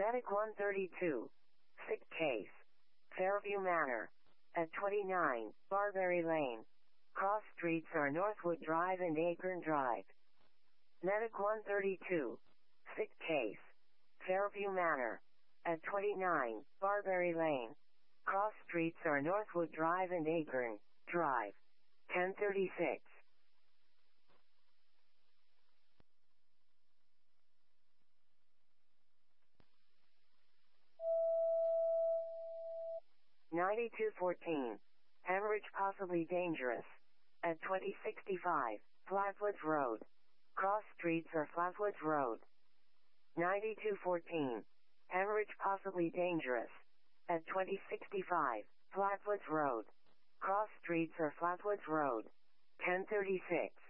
Medic 132. Sick case. Fairview Manor. At 29, Barberry Lane. Cross streets are Northwood Drive and Acorn Drive. Medic 132. Sick case. Fairview Manor. At 29, Barberry Lane. Cross streets are Northwood Drive and Acorn Drive. 1036. (9214). Hemorrhage possibly dangerous. At 2065, Flatwoods Road. Cross streets are Flatwoods Road. 9214. Hemorrhage possibly dangerous. At 2065, Flatwoods Road. Cross streets are Flatwoods Road. 1036.